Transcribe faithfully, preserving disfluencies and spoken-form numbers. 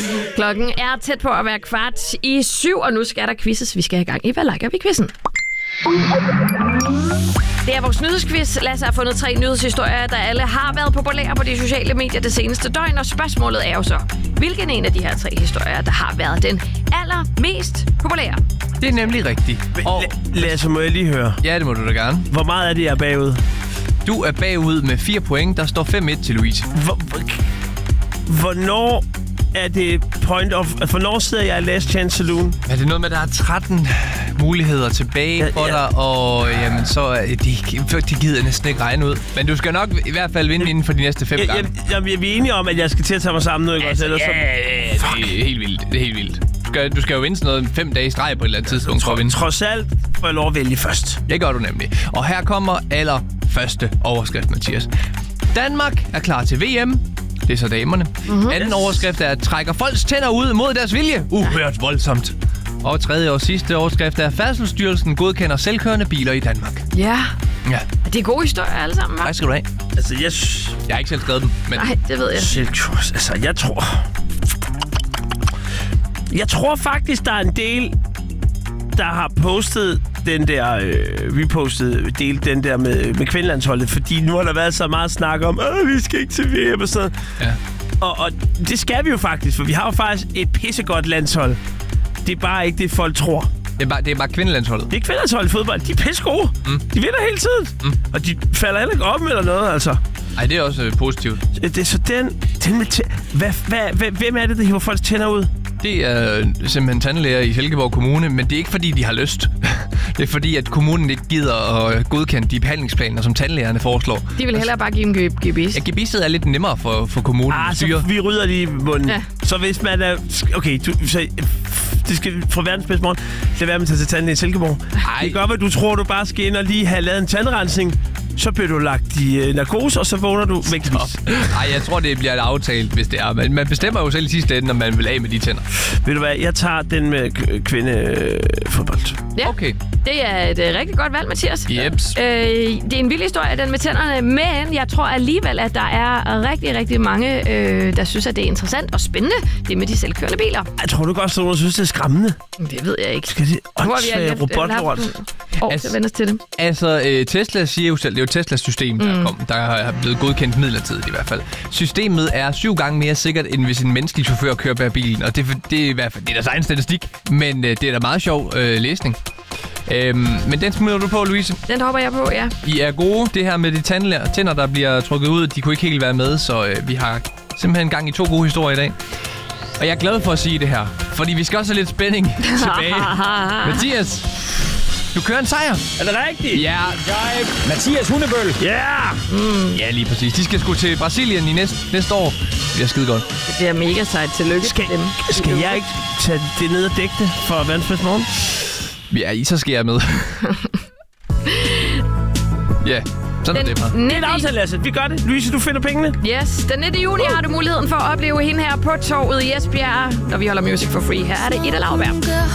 Klokken er tæt på at være kvart i syv, og nu skal der quizzes. Vi skal have gang i, hvad liker vi quizzen? Det er vores nyhedsquiz. Lasse har fundet tre nyhedshistorier, der alle har været populære på de sociale medier det seneste døgn, og spørgsmålet er jo så, hvilken en af de her tre historier, der har været den allermest populære? Det er nemlig rigtigt. Og Lasse, må jeg lige høre? Ja, det må du da gerne. Hvor meget er det, jeg er bagud? Du er bagud med fire point. Der står fem et til Louise. Hvor, hvornår er det point of... Hvornår sidder jeg i Last Chance Saloon? Er det noget med, at der er tretten muligheder tilbage ja, for ja. dig, og jamen, så er det, det gider jeg næsten ikke regne ud. Men du skal nok i hvert fald vinde inden for de næste fem jeg, gange. Jeg, jeg, vi er enige om, at jeg skal til at tage mig sammen nu, ikke? Altså, også, ja, ja, ja, det er helt vildt. Det er helt vildt. Du skal, du skal jo vinde sådan noget fem dage i streg på et eller andet tidspunkt. Tro, trods alt får jeg lov at vælge først. Det gør du nemlig. Og her kommer aller første overskrift, Mathias. Danmark er klar til V M. Det er så damerne. Mm-hmm. Anden overskrift er, at trækker folks tænder ud mod deres vilje. Uhørt voldsomt. Og tredje og sidste overskrift er, at Færdselsstyrelsen godkender selvkørende biler i Danmark. Ja. Ja. Det er gode historier alle sammen, hva'? Tak skal du have. Altså, jeg... Jeg har ikke selv skrevet dem, men... Nej, det ved jeg. Selvkurs. Altså, jeg tror... Jeg tror faktisk, der er en del, der har postet den der... Øh, repostet del den der med, med kvindelandsholdet, fordi nu har der været så meget snak om, at vi skal ikke til V M og sådan. Ja. Og, og det skal vi jo faktisk, for vi har jo faktisk et pissegodt landshold. Det er bare ikke det, folk tror. Det er bare, det er bare kvindelandsholdet. Det er kvindelandsholdet i fodbold. De er pisse gode. Mm. De vinder hele tiden. Mm. Og de falder heller ikke op eller noget, altså. Ej, det er også øh, positivt. Det er så den... den med tæ- hvad, hvad, hvad, hvem er det, der hiver folks tænder ud? Det er simpelthen tandlæger i Silkeborg Kommune, men det er ikke fordi, de har lyst. Det er fordi, at kommunen ikke gider at godkende de behandlingsplaner, som tandlægerne foreslår. De vil hellere bare give dem G B I S. Ja, G B I S er lidt nemmere for, for kommunen ah, at styre. Så vi rydder lige i munden. Ja. Så hvis man er... Okay, du, så, det skal fra verdens bedste morgen. Lad være med at tage til tandlæge i Silkeborg. Ej. Det gør, hvad du tror, du bare skal ind og lige have lavet en tandrensning. Så bliver du lagt i øh, narkose, og så vågner du vægtvis. Nej, jeg tror, det bliver et aftalt, hvis det er. Men man bestemmer jo selv i sidste ende, når man vil af med de tænder. Ved du hvad, jeg tager den med k- kvindefodbold. Ja, okay. Det er et uh, rigtig godt valg, Mathias. Jeps. Øh, det er en vild historie, den med tænderne, men jeg tror alligevel, at der er rigtig, rigtig mange, øh, der synes, at det er interessant og spændende, det med de selvkørende biler. Jeg tror du godt, at nogen synes, det er skræmmende. Det ved jeg ikke. Skal det åndssvage robotlort? År til at vende os til det. Altså, øh, Tesla siger jo selv, det er jo Teslas system, der, mm. kom, der er blevet godkendt midlertidigt i hvert fald. Systemet er syv gange mere sikkert, end hvis en menneskelig chauffør kører bag bilen, og det, det er i hvert fald det er deres egen statistik, men øh, det er da meget sjov øh, læsning. Øhm, men den smider du på, Louise? Den hopper jeg på, ja. I er gode. Det her med de tandler, tænder, der bliver trukket ud, de kunne ikke helt være med, så øh, vi har simpelthen gang i to gode historier i dag. Og jeg er glad for at sige det her, fordi vi skal også have lidt spænding tilbage. Mathias, du kører en sejr. Er det rigtigt? Ja. Jive. Mathias Hundebøl. Ja. Yeah. Mm. Ja, lige præcis. De skal sgu til Brasilien i næste, næste år. Det bliver skide godt. Det bliver mega sejt. Tillykke skal, til dem. Skal jeg ikke tage det ned og dække det for verdens bedste morgen? Ja, så skal jeg med. Ja, sådan den er det bare. Det er en aftale, Lasse. Vi gør det. Louise, du finder pengene. Yes, den nittende juni uh. har du muligheden for at opleve hende her på torvet i Esbjerg, når vi holder Music for Free. Her er det Ida Lauberg.